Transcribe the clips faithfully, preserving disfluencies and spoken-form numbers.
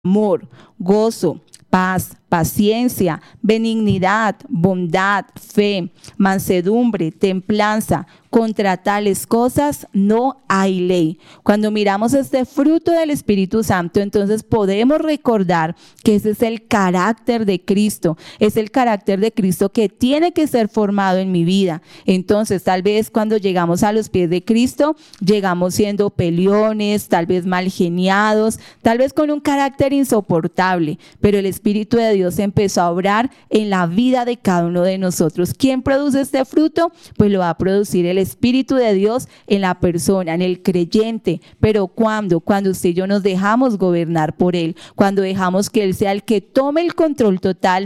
amor, gozo, paz, paciencia, benignidad, bondad, fe, mansedumbre, templanza. Contra tales cosas no hay ley. Cuando miramos este fruto del Espíritu Santo, entonces podemos recordar que ese es el carácter de Cristo, es el carácter de Cristo que tiene que ser formado en mi vida. Entonces, tal vez cuando llegamos a los pies de Cristo, llegamos siendo peleones, tal vez mal geniados, tal vez con un carácter insoportable, pero el Espíritu de Dios empezó a obrar en la vida de cada uno de nosotros. ¿Quién produce este fruto? Pues lo va a producir el Espíritu de Dios en la persona, en el creyente. Pero ¿cuándo? Cuando usted y yo nos dejamos gobernar por Él, cuando dejamos que Él sea el que tome el control total,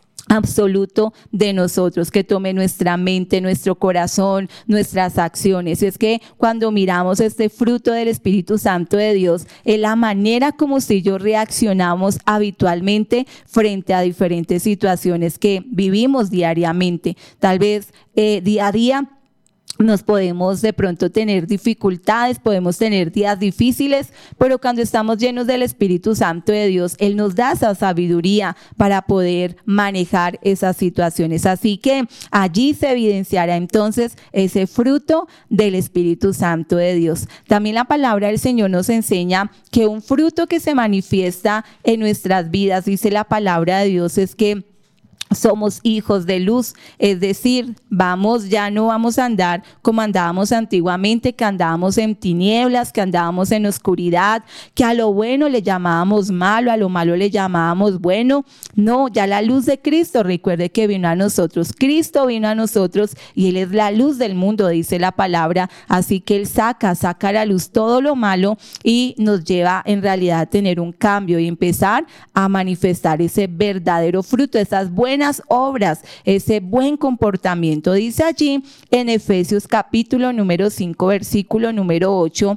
absoluto de nosotros, que tome nuestra mente, nuestro corazón, nuestras acciones. Es que cuando miramos este fruto del Espíritu Santo de Dios, es la manera como usted y yo reaccionamos habitualmente frente a diferentes situaciones que vivimos diariamente. Tal vez eh, día a día nos podemos de pronto tener dificultades, podemos tener días difíciles, pero cuando estamos llenos del Espíritu Santo de Dios, Él nos da esa sabiduría para poder manejar esas situaciones. Así que allí se evidenciará entonces ese fruto del Espíritu Santo de Dios. También la palabra del Señor nos enseña que un fruto que se manifiesta en nuestras vidas, dice la palabra de Dios, es que somos hijos de luz, es decir, vamos, ya no vamos a andar como andábamos antiguamente, que andábamos en tinieblas, que andábamos en oscuridad, que a lo bueno le llamábamos malo, a lo malo le llamábamos bueno. No, ya la luz de Cristo, recuerde que vino a nosotros, Cristo vino a nosotros y Él es la luz del mundo, dice la palabra, así que Él saca, saca a la luz todo lo malo y nos lleva en realidad a tener un cambio y empezar a manifestar ese verdadero fruto, esas buenas obras, ese buen comportamiento. Dice allí en Efesios capítulo número cinco, versículo número ocho,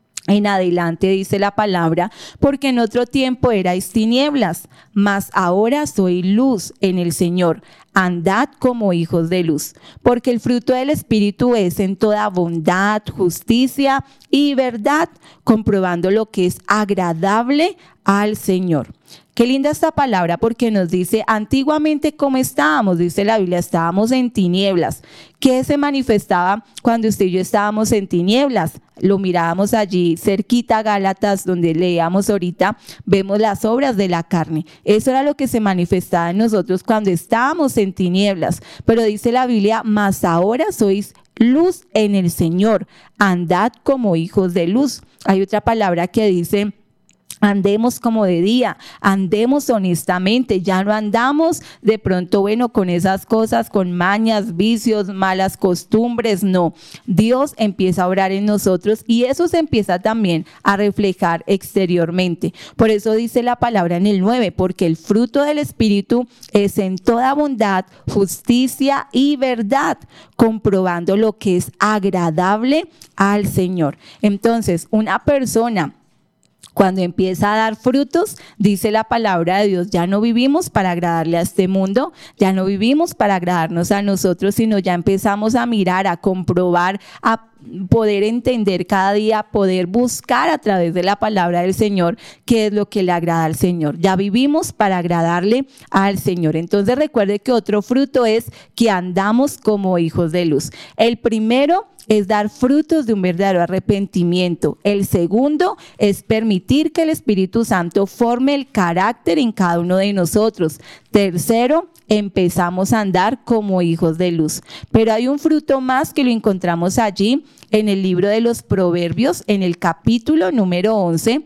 en adelante dice la palabra, porque en otro tiempo erais tinieblas, mas ahora soy luz en el Señor. Andad como hijos de luz, porque el fruto del Espíritu es en toda bondad, justicia y verdad, comprobando lo que es agradable al Señor. Qué linda esta palabra porque nos dice antiguamente cómo estábamos, dice la Biblia, estábamos en tinieblas. ¿Qué se manifestaba cuando usted y yo estábamos en tinieblas? Lo mirábamos allí cerquita a Gálatas, donde leíamos ahorita, vemos las obras de la carne. Eso era lo que se manifestaba en nosotros cuando estábamos en tinieblas. Pero dice la Biblia, mas ahora sois luz en el Señor, andad como hijos de luz. Hay otra palabra que dice, andemos como de día, andemos honestamente, ya no andamos de pronto, bueno, con esas cosas, con mañas, vicios, malas costumbres, no. Dios empieza a obrar en nosotros y eso se empieza también a reflejar exteriormente. Por eso dice la palabra en el nueve, porque el fruto del Espíritu es en toda bondad, justicia y verdad, comprobando lo que es agradable al Señor. Entonces, una persona cuando empieza a dar frutos, dice la palabra de Dios, ya no vivimos para agradarle a este mundo, ya no vivimos para agradarnos a nosotros, sino ya empezamos a mirar, a comprobar, a poder entender cada día, poder buscar a través de la palabra del Señor qué es lo que le agrada al Señor. Ya vivimos para agradarle al Señor. Entonces recuerde que otro fruto es que andamos como hijos de luz. El primero es dar frutos de un verdadero arrepentimiento. El segundo es permitir que el Espíritu Santo forme el carácter en cada uno de nosotros. Tercero, empezamos a andar como hijos de luz. Pero hay un fruto más que lo encontramos allí en el libro de los Proverbios, en el capítulo número once,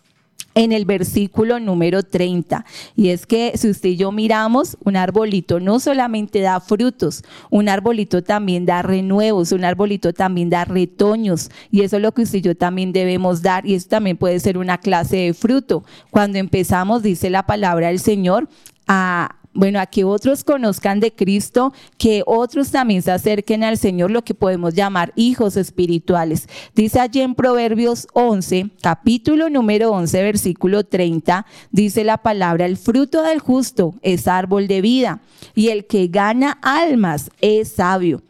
en el versículo número treinta, y es que si usted y yo miramos, un arbolito no solamente da frutos, un arbolito también da renuevos, un arbolito también da retoños, y eso es lo que usted y yo también debemos dar, y eso también puede ser una clase de fruto. Cuando empezamos, dice la palabra del Señor, a Bueno, a que otros conozcan de Cristo, que otros también se acerquen al Señor, lo que podemos llamar hijos espirituales. Dice allí en Proverbios once, capítulo número once, versículo treinta, dice la palabra, el fruto del justo es árbol de vida y el que gana almas es sabio.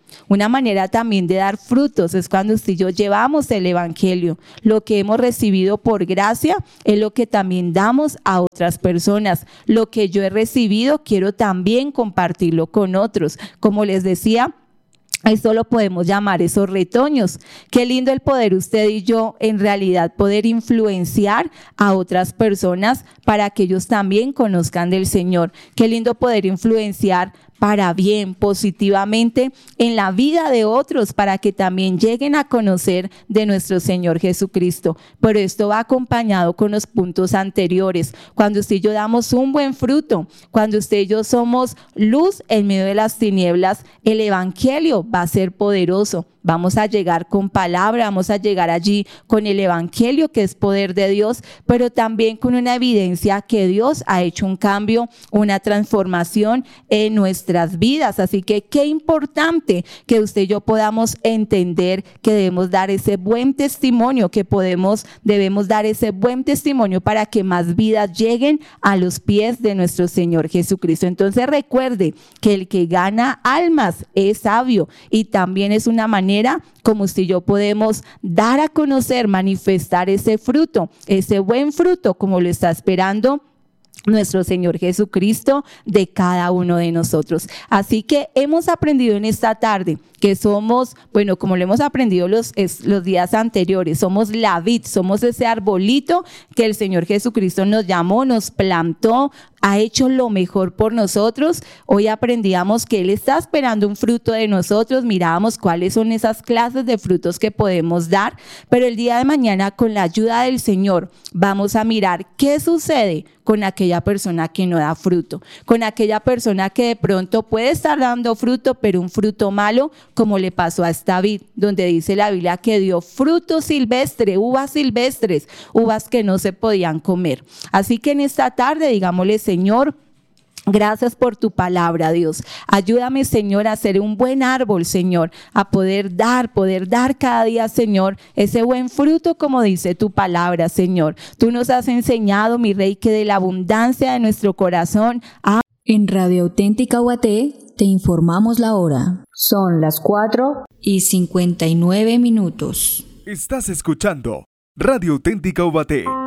Una manera también de dar frutos es cuando usted y yo llevamos el evangelio. Lo que hemos recibido por gracia es lo que también damos a otras personas. Lo que yo he recibido quiero también compartirlo con otros. Como les decía, esto lo podemos llamar esos retoños. Qué lindo el poder usted y yo en realidad poder influenciar a otras personas para que ellos también conozcan del Señor. Qué lindo poder influenciar para bien, positivamente en la vida de otros, para que también lleguen a conocer de nuestro Señor Jesucristo. Pero esto va acompañado con los puntos anteriores. Cuando usted y yo damos un buen fruto, cuando usted y yo somos luz en medio de las tinieblas, el evangelio va a ser poderoso. Vamos a llegar con palabra, vamos a llegar allí con el evangelio, que es poder de Dios, pero también con una evidencia que Dios ha hecho un cambio, una transformación en nuestras vidas. Así que qué importante que usted y yo podamos entender que debemos dar ese buen testimonio, que podemos, debemos dar ese buen testimonio para que más vidas lleguen a los pies de nuestro Señor Jesucristo. Entonces recuerde que el que gana almas es sabio, y también es una manera como usted y yo podemos dar a conocer, manifestar ese fruto, ese buen fruto, como lo está esperando nuestro Señor Jesucristo de cada uno de nosotros. Así que hemos aprendido en esta tarde que somos, bueno, como lo hemos aprendido los, es, los días anteriores, somos la vid, somos ese arbolito que el Señor Jesucristo nos llamó, nos plantó, ha hecho lo mejor por nosotros. Hoy aprendíamos que Él está esperando un fruto de nosotros, mirábamos cuáles son esas clases de frutos que podemos dar, pero el día de mañana, con la ayuda del Señor, vamos a mirar qué sucede con aquella persona que no da fruto, con aquella persona que de pronto puede estar dando fruto, pero un fruto malo, como le pasó a esta vid, donde dice la Biblia que dio fruto silvestre, uvas silvestres, uvas que no se podían comer. Así que en esta tarde, digámosle: Señor, gracias por tu palabra, Dios. Ayúdame, Señor, a ser un buen árbol, Señor, a poder dar, poder dar cada día, Señor, ese buen fruto, como dice tu palabra, Señor. Tú nos has enseñado, mi Rey, que de la abundancia de nuestro corazón. Ah. En Radio Auténtica Guaté te informamos la hora. Son las cuatro y cincuenta y nueve minutos. Estás escuchando Radio Auténtica Guaté.